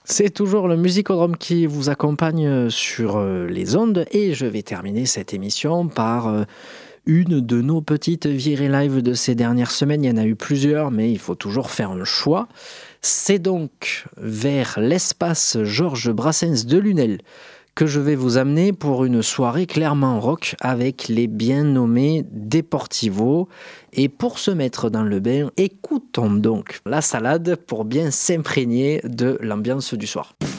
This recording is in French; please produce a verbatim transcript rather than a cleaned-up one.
C'est toujours le Musicodrome qui vous accompagne sur les ondes et je vais terminer cette émission par une de nos petites virées live de ces dernières semaines. Il y en a eu plusieurs, mais il faut toujours faire un choix. C'est donc vers l'espace Georges Brassens de Lunel que je vais vous amener pour une soirée clairement rock avec les bien nommés Deportivo. Et pour se mettre dans le bain, écoutons donc La Salade pour bien s'imprégner de l'ambiance du soir.